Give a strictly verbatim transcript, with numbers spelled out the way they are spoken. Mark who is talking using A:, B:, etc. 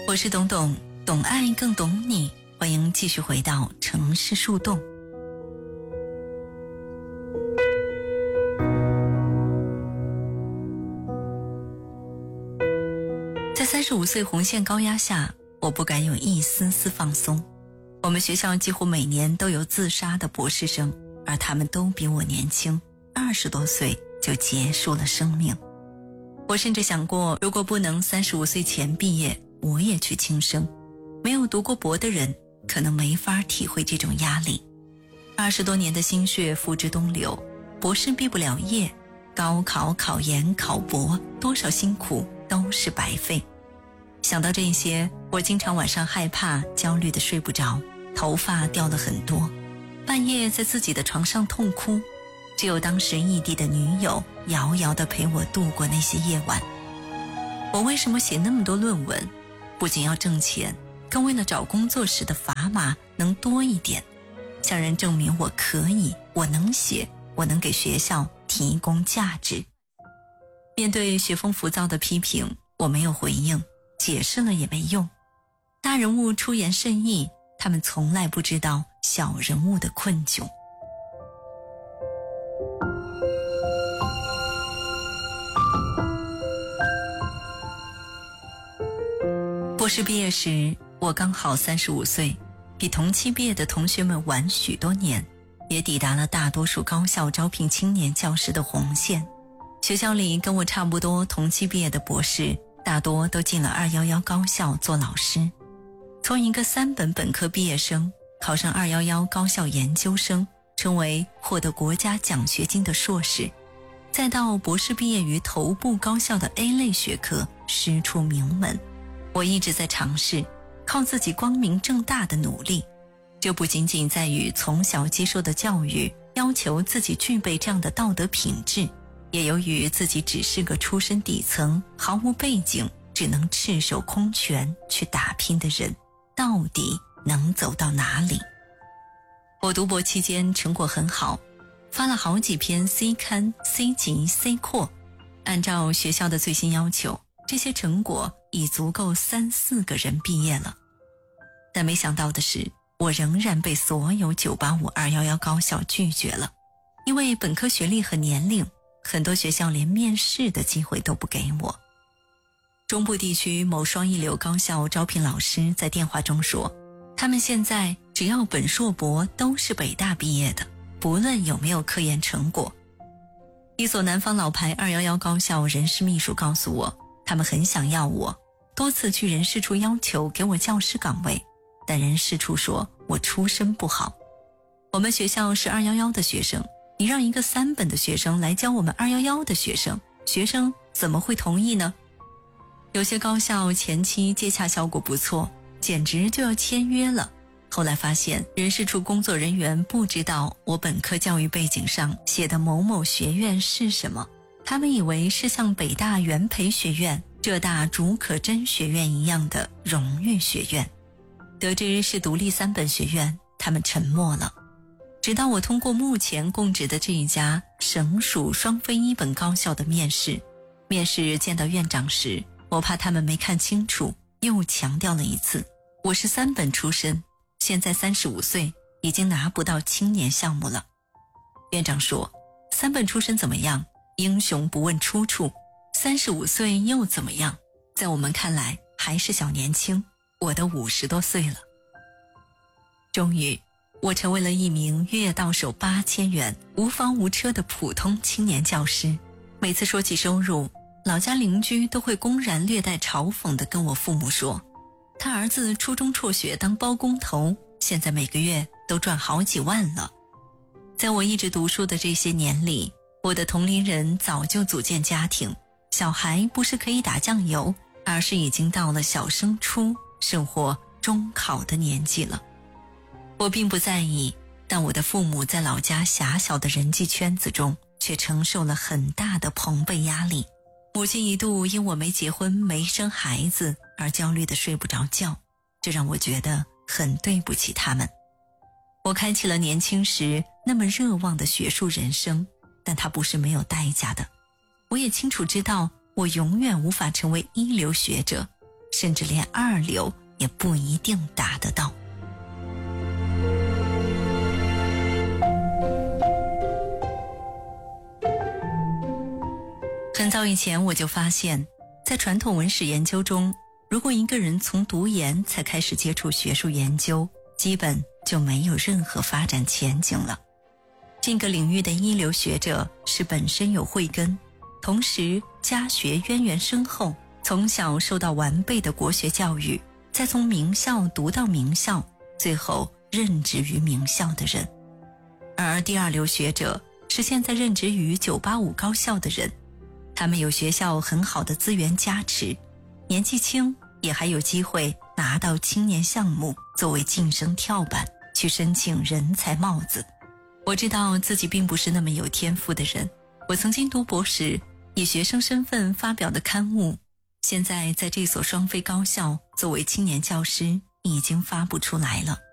A: 我是董董，懂爱更懂你，欢迎继续回到城市树洞。在三十五岁红线高压下，我不敢有一丝丝放松。我们学校几乎每年都有自杀的博士生，而他们都比我年轻，二十多岁就结束了生命。我甚至想过，如果不能三十五岁前毕业，我也去轻生。没有读过博的人可能没法体会这种压力，二十多年的心血付之东流，博士毕不了业，高考考研考博多少辛苦都是白费。想到这些，我经常晚上害怕焦虑的睡不着，头发掉了很多，半夜在自己的床上痛哭，只有当时异地的女友遥遥地陪我度过那些夜晚。我为什么写那么多论文？不仅要挣钱，更为了找工作时的砝码能多一点，向人证明我可以，我能写，我能给学校提供价值。面对学风浮躁的批评，我没有回应，解释了也没用。大人物出言甚意，他们从来不知道小人物的困窘。博士毕业时，我刚好三十五岁，比同期毕业的同学们晚许多年，也抵达了大多数高校招聘青年教师的红线。学校里跟我差不多同期毕业的博士，大多都进了二一一高校做老师。从一个三本本科毕业生考上二一一高校研究生，成为获得国家奖学金的硕士，再到博士毕业于头部高校的 A 类学科，师出名门。我一直在尝试靠自己光明正大的努力，这不仅仅在于从小接受的教育要求自己具备这样的道德品质，也由于自己只是个出身底层、毫无背景，只能赤手空拳去打拼的人，到底能走到哪里？我读博期间成果很好，发了好几篇 C 刊、C 级、C 扩，按照学校的最新要求，这些成果已足够三四个人毕业了。但没想到的是，我仍然被所有九八五、二一一高校拒绝了。因为本科学历和年龄，很多学校连面试的机会都不给我。中部地区某双一流高校招聘老师在电话中说，他们现在只要本硕博都是北大毕业的，不论有没有科研成果。一所南方老牌二一一高校人事秘书告诉我，他们很想要我，多次去人事处要求给我教师岗位，但人事处说我出身不好。我们学校是二一一的学生，你让一个三本的学生来教我们二一一的学生，学生怎么会同意呢？有些高校前期接洽效果不错，简直就要签约了。后来发现人事处工作人员不知道我本科教育背景上写的某某学院是什么，他们以为是像北大元培学院、浙大竺可桢学院一样的荣誉学院。得知是独立三本学院，他们沉默了。直到我通过目前供职的这一家省属双非一本高校的面试，面试见到院长时，我怕他们没看清楚，又强调了一次，我是三本出身，现在三十五岁，已经拿不到青年项目了。院长说，三本出身怎么样？英雄不问出处，三十五岁又怎么样？在我们看来还是小年轻，我都五十多岁了。终于，我成为了一名月到手八千元、无房无车的普通青年教师。每次说起收入，老家邻居都会公然略带嘲讽地跟我父母说，他儿子初中辍学当包工头，现在每个月都赚好几万了。在我一直读书的这些年里，我的同龄人早就组建家庭，小孩不是可以打酱油，而是已经到了小升初甚或中考的年纪了。我并不在意，但我的父母在老家狭小的人际圈子中却承受了很大的朋辈压力。母亲一度因我没结婚没生孩子而焦虑的睡不着觉，这让我觉得很对不起他们。我开启了年轻时那么热望的学术人生，但它不是没有代价的。我也清楚知道，我永远无法成为一流学者， 甚至连二流也不一定达得到。很早以前我就发现，在传统文史研究中，如果一个人从读研才开始接触学术研究，基本就没有任何发展前景了。这个领域的一流学者是本身有慧根，同时家学渊源深厚，从小受到完备的国学教育，再从名校读到名校，最后任职于名校的人。而第二流学者是现在任职于九八五高校的人，他们有学校很好的资源加持，年纪轻也还有机会拿到青年项目作为晋升跳板，去申请人才帽子。我知道自己并不是那么有天赋的人，我曾经读博时以学生身份发表的刊物，现在在这所双非高校作为青年教师已经发布出来了。